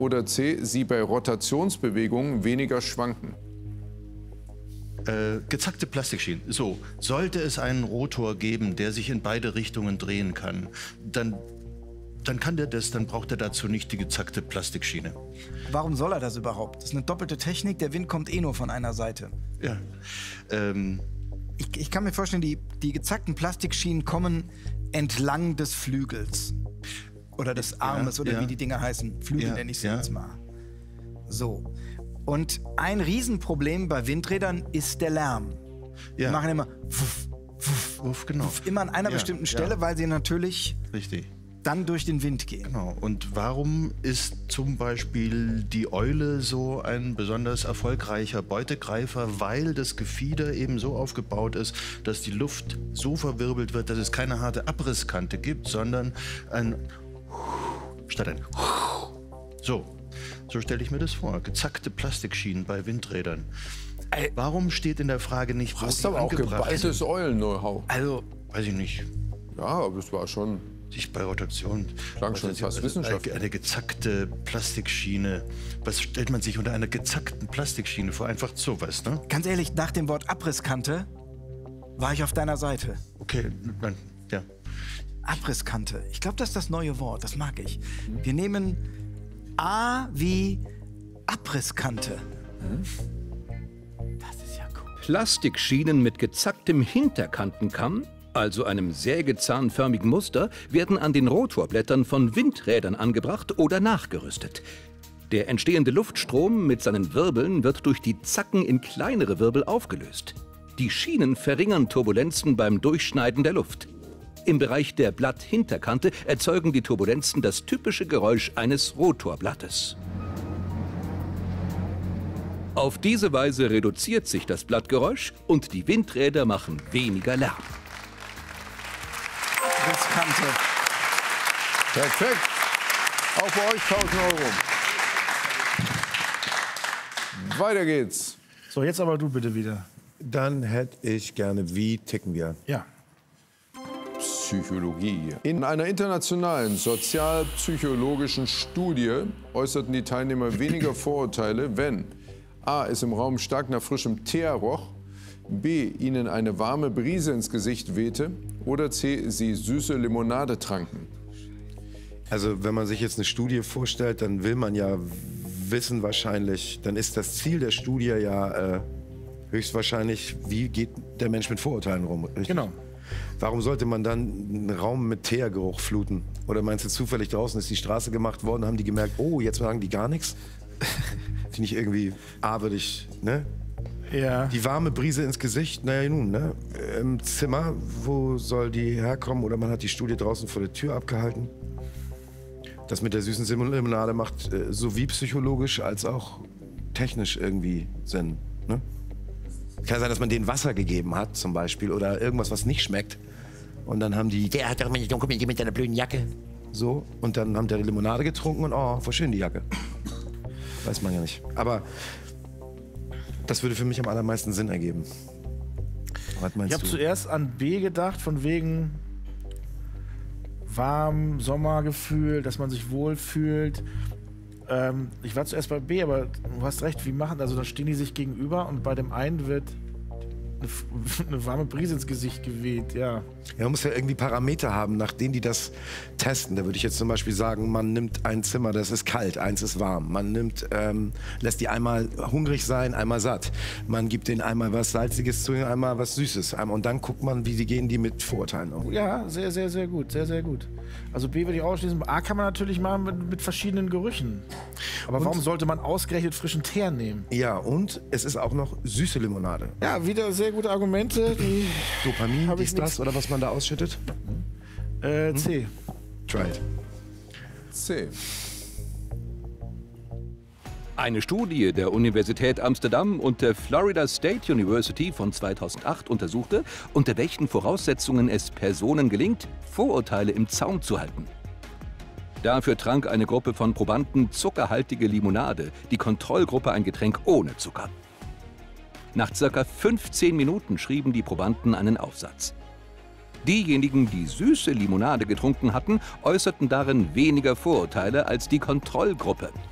Oder C, sie bei Rotationsbewegungen weniger schwanken? Gezackte Plastikschienen. So, sollte es einen Rotor geben, der sich in beide Richtungen drehen kann, dann kann der das, dann braucht er dazu nicht die gezackte Plastikschiene. Warum soll er das überhaupt? Das ist eine doppelte Technik, der Wind kommt eh nur von einer Seite. Ja. Ich kann mir vorstellen, die gezackten Plastikschienen kommen entlang des Flügels. Oder des Armes, oder wie die Dinger heißen. Flügel nenne ich sie jetzt mal. So. Und ein Riesenproblem bei Windrädern ist der Lärm. Die machen immer wuff, wuff, wuff, genau. Wuff, immer an einer bestimmten Stelle, weil sie natürlich dann durch den Wind gehen. Genau. Und warum ist zum Beispiel die Eule so ein besonders erfolgreicher Beutegreifer? Weil das Gefieder eben so aufgebaut ist, dass die Luft so verwirbelt wird, dass es keine harte Abrisskante gibt, sondern ein statt ein So stelle ich mir das vor. Gezackte Plastikschienen bei Windrädern. Warum steht in der Frage nicht, wo hast aber auch geballtes Eulen-Know-how. Also, weiß ich nicht. Ja, aber es war schon... Sich bei Rotation. Klang schon fast wissenschaftlich. Eine gezackte Plastikschiene. Was stellt man sich unter einer gezackten Plastikschiene vor? Einfach sowas, ne? Ganz ehrlich, nach dem Wort Abrisskante war ich auf deiner Seite. Okay, ja. Abrisskante. Ich glaube, das ist das neue Wort. Das mag ich. Wir nehmen A wie Abrisskante. Das ist ja cool. Plastikschienen mit gezacktem Hinterkantenkamm, also einem sägezahnförmigen Muster, werden an den Rotorblättern von Windrädern angebracht oder nachgerüstet. Der entstehende Luftstrom mit seinen Wirbeln wird durch die Zacken in kleinere Wirbel aufgelöst. Die Schienen verringern Turbulenzen beim Durchschneiden der Luft. Im Bereich der Blatthinterkante erzeugen die Turbulenzen das typische Geräusch eines Rotorblattes. Auf diese Weise reduziert sich das Blattgeräusch und die Windräder machen weniger Lärm. Abrisskante. Perfekt. Auch bei euch 1000 Euro. Weiter geht's. So, jetzt aber du bitte wieder. Dann hätte ich gerne, wie ticken wir? Ja. Psychologie. In einer internationalen sozialpsychologischen Studie äußerten die Teilnehmer weniger Vorurteile, wenn a. es im Raum stark nach frischem Teer roch, b. ihnen eine warme Brise ins Gesicht wehte oder c. sie süße Limonade tranken. Also wenn man sich jetzt eine Studie vorstellt, dann will man ja wissen wahrscheinlich, dann ist das Ziel der Studie ja höchstwahrscheinlich, wie geht der Mensch mit Vorurteilen rum, richtig? Genau. Warum sollte man dann einen Raum mit Teergeruch fluten? Oder meinst du zufällig draußen ist die Straße gemacht worden, haben die gemerkt, oh, jetzt sagen die gar nichts? Finde ich irgendwie aberdig, ne? Ja. Die warme Brise ins Gesicht, naja nun, ne? Im Zimmer, wo soll die herkommen? Oder man hat die Studie draußen vor der Tür abgehalten. Das mit der süßen Limonade macht sowie psychologisch als auch technisch irgendwie Sinn, ne? Kann sein, dass man denen Wasser gegeben hat, zum Beispiel, oder irgendwas, was nicht schmeckt. Und dann haben die, der hat doch mit deiner blöden Jacke. So, und dann haben die Limonade getrunken und oh, voll schön die Jacke. Weiß man ja nicht. Aber das würde für mich am allermeisten Sinn ergeben. Was meinst Ich habe zuerst an B gedacht, von wegen warm, Sommergefühl, dass man sich wohlfühlt. Ich war zuerst bei B, aber du hast recht, wie machen, also da stehen die sich gegenüber und bei dem einen wird eine warme Brise ins Gesicht geweht, ja. Ja, man muss ja irgendwie Parameter haben, nach denen die das testen. Da würde ich jetzt zum Beispiel sagen, man nimmt ein Zimmer, das ist kalt, eins ist warm. Man nimmt, lässt die einmal hungrig sein, einmal satt. Man gibt denen einmal was Salziges zu, einmal was Süßes. Und dann guckt man, wie gehen die mit Vorurteilen um. Ja, sehr, sehr, sehr gut, sehr, sehr gut. Also B würde ich ausschließen. A kann man natürlich machen mit verschiedenen Gerüchen. Aber warum sollte man ausgerechnet frischen Teer nehmen? Ja, und es ist auch noch süße Limonade. Ja, wieder sehr gute Argumente. Die Dopamin, dies, das, oder was man da ausschüttet? C. Try it. C. Eine Studie der Universität Amsterdam und der Florida State University von 2008 untersuchte, unter welchen Voraussetzungen es Personen gelingt, Vorurteile im Zaum zu halten. Dafür trank eine Gruppe von Probanden zuckerhaltige Limonade, die Kontrollgruppe ein Getränk ohne Zucker. Nach ca. 15 Minuten schrieben die Probanden einen Aufsatz. Diejenigen, die süße Limonade getrunken hatten, äußerten darin weniger Vorurteile als die Kontrollgruppe.